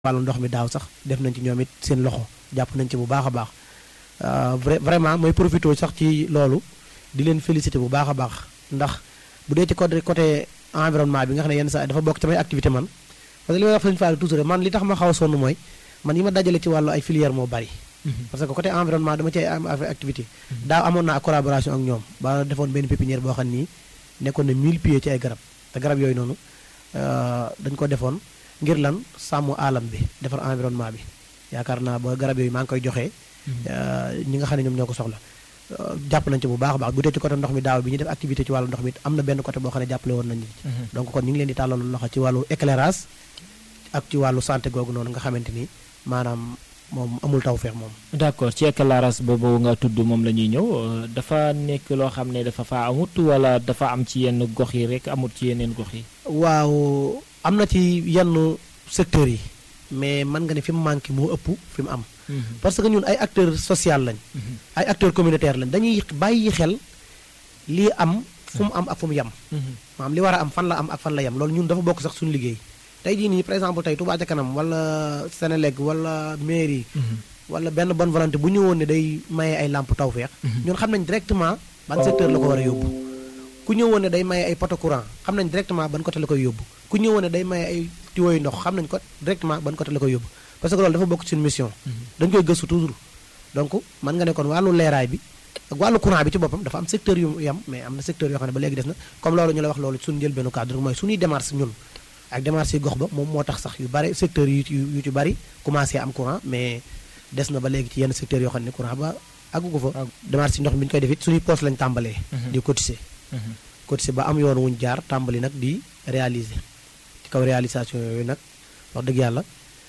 wàllu ndox mi daaw sax def nañ ci ñoom it seen loxo jàpp nañ ci bu baax a baax vraiment mooy profité sax ci loolu di leen félicité bu baax a baax ndax bu dee ci côté environnement bi nga xam ne yenn saa dafa bokk ci may activité man parce que li may wax Sëñ Fall toujours man li tax ma xaw a sonn mooy man yi ma dajale ci wàllu ay filière moo bari parce que côté environnement dama ci am activité daaw amoon naa collaboration ak ñoom ba defoon benn pépinière boo xam nii nekkoon na 1000 pieds ci ay garab te garab yooyu noonu dañ ko defoon ngir lan sàmm alam bi defar environnement bi yaakaar naa ba garab yooyu maa ngi koy joxee ñi nga xam ne ñoom ñoo ko soxla jàpp nañ ci bu baax a baax bu dee ci côté ndox mi daaw bi ñu def activité ci wàllu ndox mi am na benn côté boo xam ne jàppale woon nañu ci donc kon ñu ngi leen di tàllal loxo ci wàllu éclairage ak ci wàllu santé googu noonu nga xamante ni maanaam moom amul tawfeex moom. d'accord ci éclairage boobu nga tudd moom la ñuy ñëw dafa nekk loo xam ne dafa faa amut wala dafa am ci yenn gox yi rek amut ci yeneen gox yi. waaw am na ci yenn secteurs yi mais mën nga ne fi mu manqué moo ëpp fi mu am. parce que ñun ay acteurs social lañ. ay acteurs communautaires lañ dañuy bàyyi xel lii am fu mu am ak fu mu yem. maanaam li war a am fan la am ak fan la yem loolu ñun dafa bokk sax suñu liggéey. tey jii nii par exemple tey Touba ca kanam wala Sénélec wala mairie. wala benn bonne volonté bu ñëwoon ne day maye ay lampe tawfeex. ñun xam nañ directement ban secteur la ko war a yóbbu. ku ñëwoon ne day maye ay poto courant xam nañ directement ban côté la koy yóbbu. ku ñëwoon ne day maye ay tuyaux ndox xam nañ ko directement ban côté la koy yóbbu parce que loolu dafa bokk ci suñu mission. dañ koy gëstu toujours donc mën nga ne kon wàllu leeraay bi ak wàllu courant bi ci boppam dafa am secteur yu yam mais am na secteur yoo xam ne ba léegi des na comme loolu ñu la wax loolu suñu njëlbeenu cadre mooy suñuy démarche ñun. ak démarche yi gox ba moom moo tax sax yu bari secteurs yu ci bari commencé am courant mais des na ba léegi ci yenn secteurs yoo xam ne courant ba àggu ko fa. démarche yi ndox mi ñu koy def it suñuy poste lañ tàmbalee. di cotiser. cotiser ba am yoon wuñ jaar tàmbali nag di réaliser ci kaw réalisation yooyu nag wax dëgg yàlla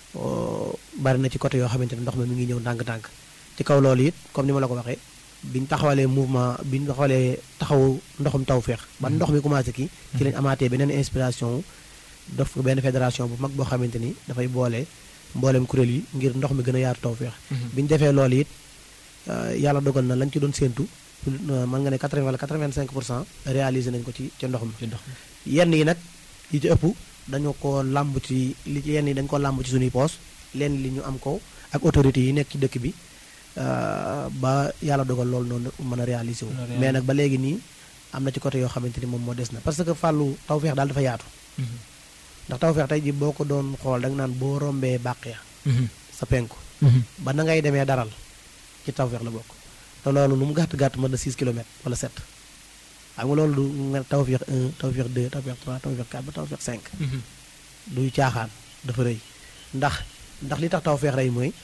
bari na ci côté yoo xamante ne ndox mi ngi ñëw ndànk-ndànk ci kaw loolu it comme ni ma la ko waxee biñ taxawalee mouvement biñ taxawalee taxawu ndoxum tawfeex ba ndox mi commencé kii. ci lañ amaatee beneen inspiration. def benn fédération bu mag boo xamante ni dafay boole mboolem kuréel yi ngir ndox mi gën a yaatu tawfeex bi ñu defee loolu it yàlla dogal na lañ ci doon séentu mën nga ne 80 wala 85% réalisé nañ ko ci ndox mi yenn yi nag yi ci ëpp dañu ko làmb ci yenn yi dañ ko làmb ci suñuy poos lenn li ñu am ko ak autorités yi nekk ci dëkk bi ba yàlla dogal loolu noonu mën a réalisé wu mais nag ba léegi nii am na ci côté yoo xamante ni moom moo des na parce que fàllu tawfeex daal dafa yaatu ndax tawfeex tey ji boo ko doon xool da nga naan boo rombee bàq ya sa penku ba na ngay demee daral ci tawfeex la bokk te loolu nu mu gàtt-gàtt mën na 6 kilomètres wala 7 xam nga loolu du nga tawfeex 1 tawfeex 2 tawfeex 3 tawfeex 4 ba tawfeex 5 duy caaxaan dafa rëy ndax li tax tawfeex rëy mooy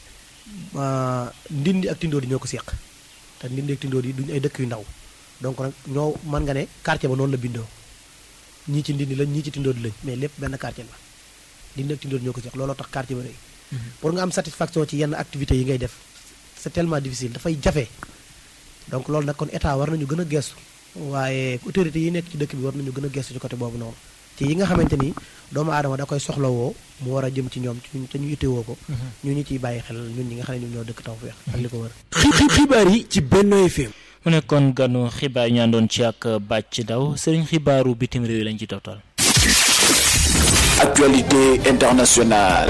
ndindi ak tindóo di ñoo ko séq te ndindi ak tindóo di duñ ay dëkk yu ndaw donc nag ñoo mën nga ne quartier ba noonu la bindoo ñii ci ndindi lañ ñii ci tindóo di lañ mais lépp benn quartier la ndindi ak tindóo di ñoo ko séq looloo tax quartier ba rëy pour nga am satisfaction ci yenn activités yi ngay def c'est tellement difficile dafay jafe donc loolu nag kon état war nañu gën a gestu waaye autorités yi nekk ci dëkk bi war nañu gën a gestu ci côté boobu noonu ci yi nga xamante ni doomu aadama da koy soxlawoo mu war a jëm ci ñoom te ñu itteewoo ko ñu ciy bàyyi xel ñun ñi nga xam ne ñoom ñoo dëkk Tawfekh ak li ko wër xibaar yi ci Benno FM mu nekkoon ganu xibaar ñu àndoon ci ak Bàcc Daw sëriñ xibaaru bitim réew lañ ci toftal. Actualité internationale.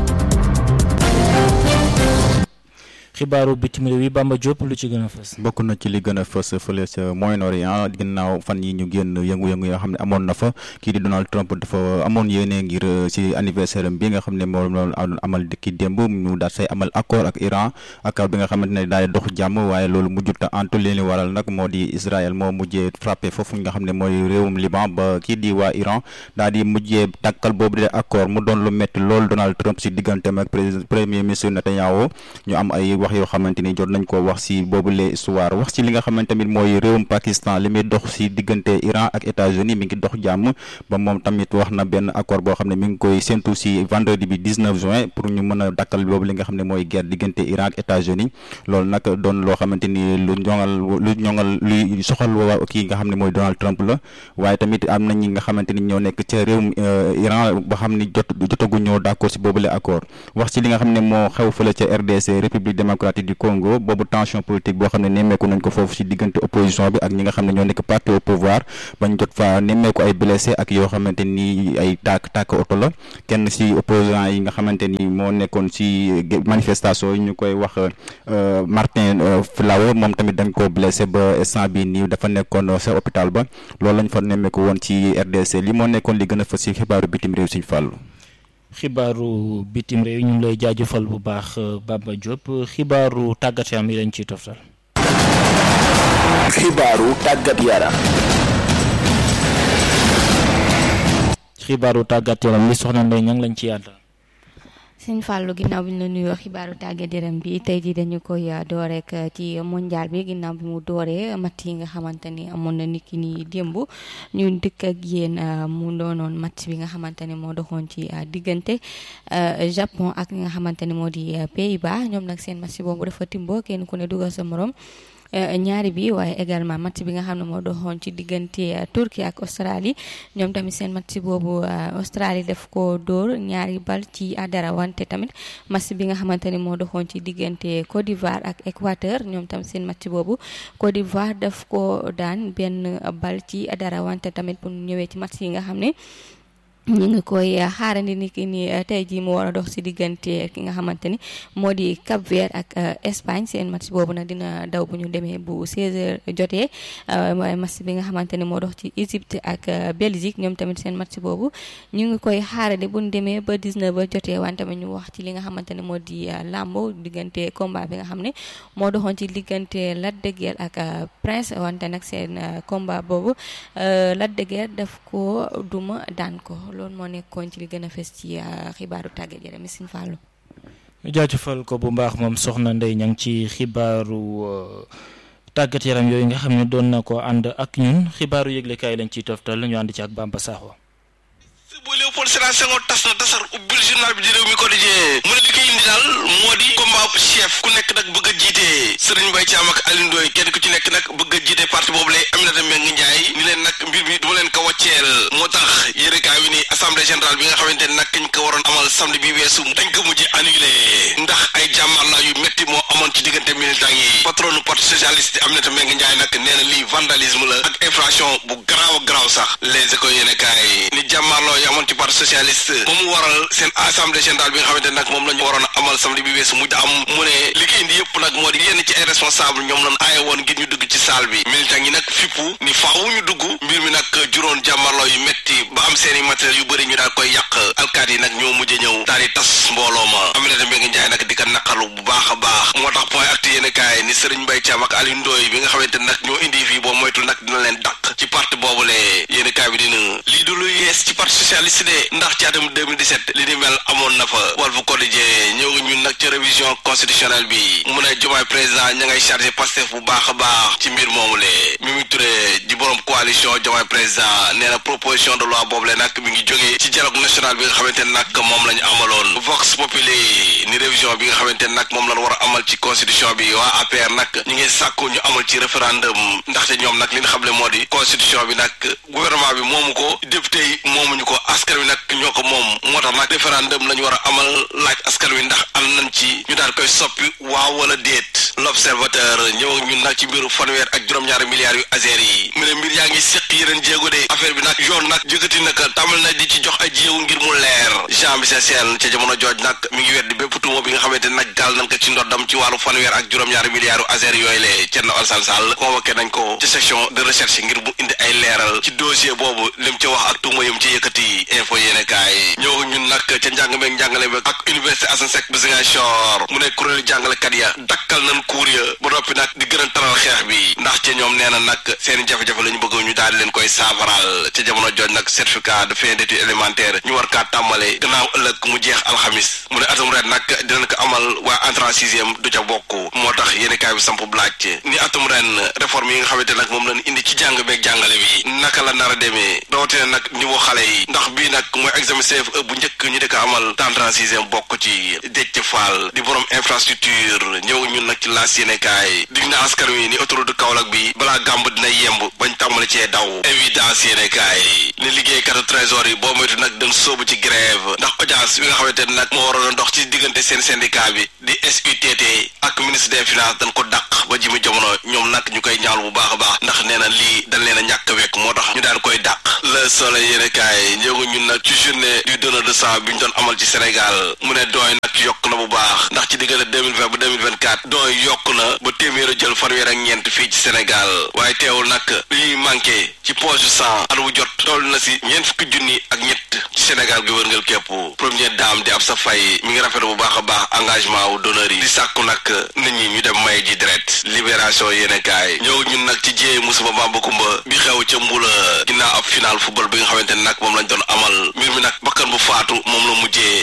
xibaaru bitim réew yi Bamba Diop lu ci gën a fës. bokk na ci li gën a fës fële ca Moyen-Orient ginnaaw fan yi ñu génn yëngu-yëngu yoo xam ne amoon na fa kii di Donald Trump dafa amoon yéene ngir ci anniversaire bi nga xam ne moom loolu amal dëkki démb ñu daal say amal accord ak Iran accord bi nga xamante ne daal dox jàmm waaye loolu mujjut a antu leen waral nag moo di Israël moo mujjee frappé foofu nga xam ne mooy réewum Liban ba kii di waa Iran daal di mujjee tàkkal boobu de accord mu doon lu métti loolu Donald Trump ci digganteem ak premier ministre Netanyahu ñu am ay wax yoo xamante ni jot nañ ko wax ci boobule histoire wax ci li nga xamante tamit mooy réewum Pakistan li muy dox ci diggante Iran ak États-Unis mi ngi dox jàmm ba moom tamit wax na benn accord boo xam ne mi ngi koy séntu ci vendredi bi 19 juin pour ñu mën a dakkal boobu li nga xam ne mooy guerre diggante Iran ak États-Unis loolu nag doon loo xamante ni luy soxal waa kii nga xam ne mooy Donald Trump la waaye tamit am na ñi nga xamante ni ñoo nekk ca réewum Iran ba xam ni jotaguñoo d'accord ci boobule accord wax ci li nga xam ne moo xew fële ca RDC République démocratique du Congo boobu tension politique boo xam ne nemmeeku nañ ko foofu ci diggante opposition bi ak ñi nga xam ne ñoo nekk parti au pouvoir bañ jot fa nemmeeku ay blessé ak yoo xamante ni ay tàkk oto la kenn ci opposant yi nga xamante ni moo nekkoon ci manifestation yi ñu koy wax Martin Flawe moom tamit dañ ko blessé ba instant bi nii dafa nekkoon sa hôpital ba loolu lañ fa nemmeeku woon ci RDC li moo nekkoon li gën a fës ci xibaaru bitim réew Sëñ Fallu. xibaaru bitim réew ñu ngi lay jaajëfal bu baax Bamba Diop xibaaru tàggat yaram yi lañ ciy toftal. xibaaru tàggat yaram. xibaaru tàggat yaram li soxna Ndeye Niang lañ ci yàlla. Sëñ Fallou ginnaaw bi ñu la nuyoo xibaaru tàggat yaram bi tey jii dañu koy door rek ci mondial bi ginnaaw bi mu dooree match yi nga xamante ni amoon na nit ki ni démb ñu dëkk ak yéen mu doonoon match bi nga xamante ni moo doxoon ci diggante Japon ak li nga xamante ni moo di Pays-Bas ñoom nag seen match boobu dafa timboo kenn ku ne dugal sa morom. ñaari bi waaye également match bi nga xam ne moo doxoon ci diggante Turquie ak Australie ñoom tamit seen match boobu Australie def ko dóor ñaari bal ci dara wante tamit match bi nga xamante ni moo doxoon ci diggante Côte d'Ivoire ak Équateur ñoom tamit seen match boobu Côte d'Ivoire daf ko daan benn bal ci dara wante tamit bu ñëwee ci match yi nga xam ne ñu ngi koy xaarandi ni ki ni tey jii mu war a dox si diggante ki nga xamante ni moo di Cap Vert ak Espagne seen match boobu nag dina daw bu ñu demee bu 16h jotee waaye match bi nga xamante ni moo dox ci Égypte ak Belgique ñoom tamit seen match boobu ñu ngi koy xaarandi bu ñu demee ba 19h jotee wante tamit ñu wax ci li nga xamante ni moo di lambo diggante combat bi nga xam ne moo doxoon ci diggante Lac de Guiers ak Prince wante nag seen combat boobu Lac de Guiers daf ko duma daan ko. loolu moo nekkoon ci li gën a fes ci xibaaru tàggat yaram Sëñ Fallu. jaajëfal ko bu baax moom soxna Ndeye Niang ci xibaaru tàggat yaram yooyu nga xam ne doon na ko ànd ak ñun xibaaru yëglekaay lañ ciy toftal ñu ànd ci ak Bamba Sakho. bu Léopold Sédar Senghor tas na tasar ubbil journal bi di réew mi quotidien mu ne li koy indi daal moo di combat chef ku nekk nag bëgg a jiite Serigne Mbaye Thiam ak Alioune Ndoye kenn ku ci nekk nag bëgg a jiite parti boobu lay Aminata Mbengue Ndiaye ni leen nag mbir mi duma leen ko wacceel moo tax yërekaay wi ni assemblée générale bi nga xamante ne nag ñu ko waroon amal samedi bi weesu dañ ko mujj annulé ndax ay jàmmarloo yu métti moo amoon ci diggante militant yi patronu parti socialiste Aminata Mbengue Ndiaye nag nee na lii vandalisme la ak infraction bu garaaw a garaaw sax les écoles yéenekaay ni jàmmarloo yi amoon ci parti socialiste moom mu waral seen assemblée générale bi nga xamante nag moom la ñu waroon a amal samedi bi weesu mujj am mu ne li koy indi yëpp nag moo di yenn ci ay responsable ñoom lañ aaye woon ngir ñu dugg ci salle bi militant yi nag fippu ni faawu ñu dugg mbir mi nag juróon jàmmarloo yu metti ba am seeni matériel yu bëri ñu daal koy yàq alkaat yi nag ñoo mujj ñëw daal di tas mbooloo ma Aminata Mbengue Ndiaye nag di ko naqaru bu baax a baax moo tax point actu yéen kaay ni Serigne Mbaye Thiam ak Alioune Ndoye bi nga xamante nag ñoo indi fii boo moytul nag dina leen dàq ci parti boobule yéen kaay bi dina lii du lu yees ci parti socialiste de ndax ci atum 2017 li ni mel amoon na fa Walf Quotidien ñëw ñun nag ci révision constitutionnelle bi mu ne Diomaye président ña ngay chargé Pastef bu baax a baax ci mbir moomule Mimi Touré di borom coalition Diomaye président nee na proposition de loi boobule nag mi ngi jógee ci dialogue national bi nga xamante ne nag moom la ñu amaloon Vox Populi ni révision bi nga xamante ne nag moom la ñu war a amal ci constitution bi waa APR nag ñu ngi sàkku ñu amal ci référendum ndaxte ñoom nag li nga xam ne moo di constitution bi nag gouvernement bi moomu ko député yi moomuñu ko askan wi nag ñoo ko moom moo tax nag référendum la ñu war a amal laaj askan wi ndax am nañ ci ñu daal koy soppi waaw wala déet l'observateur ñëw ak ñun nag ci mbiru fanweer ak juróom-ñaari milliards yu Azer yi mu ne mbir yaa ngi séq yeneen jéego de affaire bi nag yoon nag jëkkati nag tàmbal na di ci jox ay jéego ngir mu leer Jean Michel Sène ca jamono jooj nag mi ngi weddi bépp tuuma bi nga xamante ne nag gaal nañ ko ci ndoddam ci wàllu fanweer ak juróom-ñaari milliards yu Azer yooyu le Thierno Alassane Sall convoqué nañ ko ci section de recherche ngir mu indi ay leeral ci dossier boobu lim ci wax ak tuuma yëm ci yëkkati info yéene kaay ñëw ñun nag ca njàng meeg njàngale meeg ak université Assane Seck bu Ziguinchor mu ne kuréelu jàngalekat ya dakkal nañ cours ya ba noppi nag di gën a taral xeex bi ndax ca ñoom nee na nag seen jafe-jafe la ñu bëgg ñu daal di leen koy saafaral ca jamono jooj nag certificat de fin d'études élémentaires ñu war kaa tàmbale gannaaw ëllëg mu jeex alxamis mu ne atum ren nag dinañ ko amal waa entrée en sixième du ca bokk moo tax yéene kaay bi samp laaj ni atum ren réforme yi nga xamante nag moom lañ indi ci jàng meeg jàngale bi naka la nar a demee rawatina nag niveau xale yi ndax bii nag mooy examen CFE bu njëkk ñu di ko amal entrée en sixième bokk ci Déthié Fall di borom infrastructure ñëw ñun nag ci laas yéenekaay dig na askan wi ni autoroute Kaolack bi balaa gàmb dina yemb bañ tàmbali cee daw évidence yéenekaay ni liggéeykatu trésor yi boo moytu nag dañ sóobu ci grève ndax audience bi nga xamante ne nag moo waroon a dox ci diggante seen seen syndicat bi di SUTT ak ministre des finances dañ ko dàq ba jimi jamono ñoom nag ñu koy ñaawlu bu baax a baax ndax nee na lii dañ leen a ñàkk wekk moo tax ñu daan koy dàq. Le Soleil yéene kaay ñëw ñun nag ci journée du donneur de sang bi ñu doon amal ci Sénégal mu ne dooy nag yokk na bu baax ndax ci diggante 2020 ba 2024 dooy yokk na ba téeméer a jël fanweer ak ñeent fii ci Sénégal waaye teewul nag li ñuy manqué ci poche sang at bu jot toll na si ñeent fukki junni ak ñett ci Sénégal gi wërngal képp première dame di Absa Faye mi ngi rafetlu bu baax a baax engagement wu donneur yi di sàkku nag nit ñi ñu dem may ji deret libération yéene kaay ñëw ñun nag ci jiyee musiba Bambacounda bi xew ca Mbula ginnaaw ab final football bi nga xamante ne nag moom lañ doon amal mbir mi nag bakkan bu faatu moom la mujjee.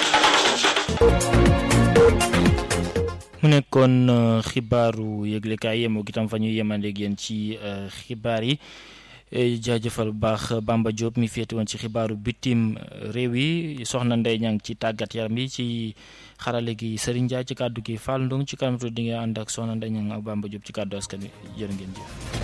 mu nekkoon xibaaru yëglekaay yemoo itam fa ñuy yemandeeg yéen ci xibaar yi jaajëfal bu baax Bamba Diop mi féete woon ci xibaaru bitim réew yi soxna Ndeye Niang ci tàggat yaram yi ci xarale gi Serigne Ndiaye ci kàddu gi Fall Ndong ci kanam tuuti di nga ànd ak soxna Ndeye Niang ak Bamba Diop ci kàddu askan wi jërë ngeen jëf.